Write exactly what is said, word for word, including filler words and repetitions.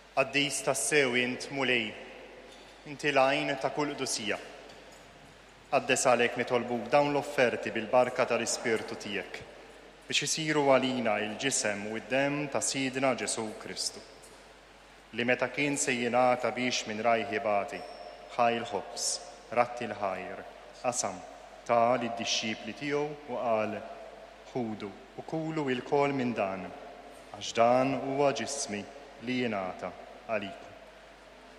Qaddis tassew int mulej, inti l-għajn ta' kull qdusija. Qaddes għalhekk nitolbuk dawn l-offerti bil-barka tal-Ispirtu tiegħek biex isiru għalina il-ġisem u d-demm ta' Sidna Ġesu Kristu, li meta kien se jingħata biex minn rajħi bati, ħajl ħobs, ratti l-ħajr, qasam ta' lid-dixxipli tiegħu u qal ħudu u kulu il-kol minn dan, għax dan huwa ġismi li jingħata għalikom.